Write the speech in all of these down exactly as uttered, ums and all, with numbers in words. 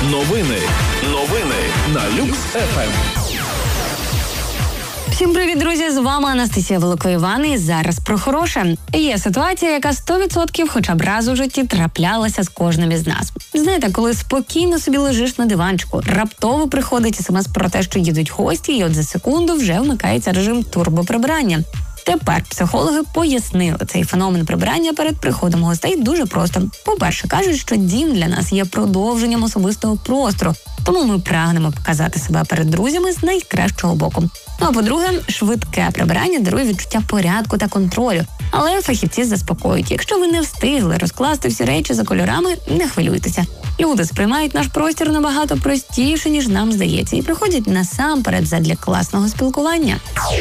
Новини. Новини на Люкс еф ем. Всім привіт, друзі! З вами Анастасія Великоїван і зараз про хороше. Є ситуація, яка сто відсотків хоча б раз у житті траплялася з кожним із нас. Знаєте, коли спокійно собі лежиш на диванчику, раптово приходить смс про те, що їдуть гості, і от за секунду вже вмикається режим турбоприбирання. Тепер психологи пояснили цей феномен прибирання перед приходом гостей дуже просто. По-перше, кажуть, що дім для нас є продовженням особистого простору, тому ми прагнемо показати себе перед друзями з найкращого боку. Ну а по-друге, швидке прибирання дарує відчуття порядку та контролю. Але фахівці заспокоюють, якщо ви не встигли розкласти всі речі за кольорами, не хвилюйтеся. Люди сприймають наш простір набагато простіше, ніж нам здається, і приходять насамперед задля класного спілкування.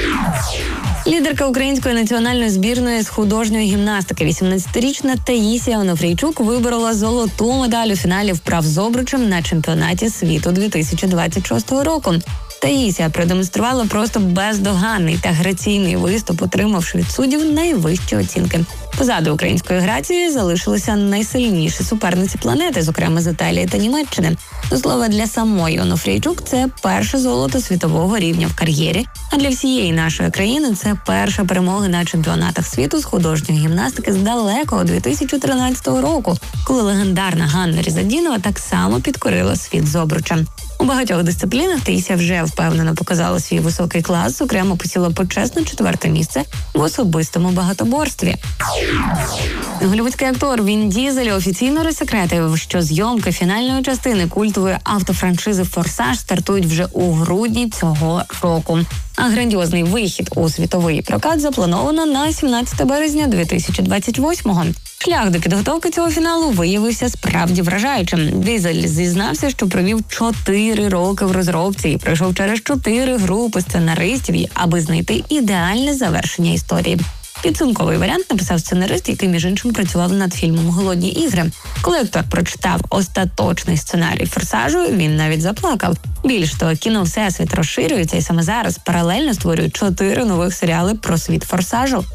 Лідерка української національної збірної з художньої гімнастики, вісімнадцятирічна Таїсія Онофрійчук виборола золоту медаль у фіналі вправ з обручем на чемпіонаті світу дві тисячі двадцять шостого року. Таїсія продемонструвала просто бездоганний та граційний виступ, отримавши від суддів найвищі оцінки. Позаду української грації залишилися найсильніші суперниці планети, зокрема з Італії та Німеччини. До слова, для самої Онофрійчук це перше золото світового рівня в кар'єрі, а для всієї нашої країни це перша перемога на чемпіонатах світу з художньої гімнастики з далекого дві тисячі тринадцятого року, коли легендарна Ганна Різадінова так само підкорила світ з обручем. У багатьох дисциплінах Таїсія вже впевнено показала свій високий клас, зокрема посіла почесне четверте місце в особистому багатоборстві. Голлівудський актор Він Дізель офіційно розсекретив, що зйомки фінальної частини культової автофраншизи «Форсаж» стартують вже у грудні цього року. А грандіозний вихід у світовий прокат заплановано на сімнадцяте березня дві тисячі двадцять восьмого. Шлях до підготовки цього фіналу виявився справді вражаючим. Дізель зізнався, що провів чотири роки в розробці і пройшов через чотири групи сценаристів, аби знайти ідеальне завершення історії. Підсумковий варіант написав сценарист, який, між іншим, працював над фільмом «Голодні ігри». Коли актор прочитав остаточний сценарій «Форсажу», він навіть заплакав. Більш того, кіно-всесвіт розширюється і саме зараз паралельно створюють чотири нових серіали про світ «Форсажу».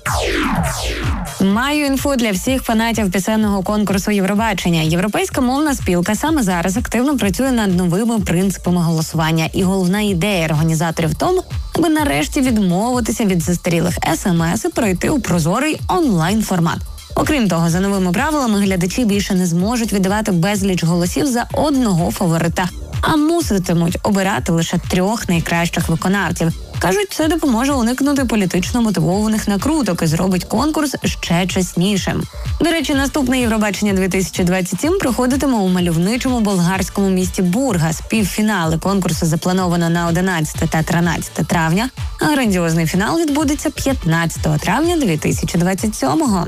Маю інфу для всіх фанатів пісенного конкурсу Євробачення. Європейська мовна спілка саме зараз активно працює над новими принципами голосування. І головна ідея організаторів в тому, аби нарешті відмовитися від застарілих ес ем ес і перейти у прозорий онлайн-формат. Окрім того, за новими правилами глядачі більше не зможуть віддавати безліч голосів за одного фаворита, а муситимуть обирати лише трьох найкращих виконавців. Кажуть, це допоможе уникнути політично мотивованих накруток і зробить конкурс ще чеснішим. До речі, наступне Євробачення дві тисячі двадцять сім проходитиме у мальовничому болгарському місті Бургас. Півфінали конкурсу заплановано на одинадцяте та тринадцяте травня, а грандіозний фінал відбудеться п'ятнадцятого травня дві тисячі двадцять сьомого.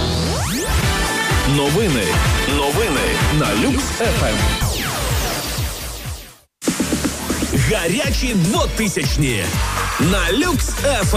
Новини. Новини на Люкс еф ем. Гарячі двотисячні на Люкс еф ем.